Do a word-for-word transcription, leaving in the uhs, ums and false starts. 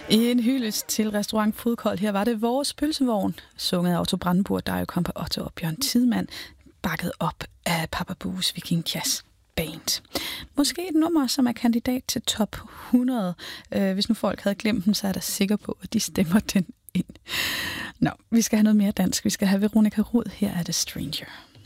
I en hyldest til restaurant Fodkold, her var det Vores Pølsevogn, sunget af Otto Brandenburg, Dario Kompa Otto og Bjørn Tidemand, bakket op af Papa Bues Viking Jazz Band. Måske et nummer, som er kandidat til top hundrede. Øh, hvis nu folk havde glemt dem, så er jeg da sikker på, at de stemmer den ind. Nå, vi skal have noget mere dansk. Vi skal have Veronica Rod. Her er The Stranger.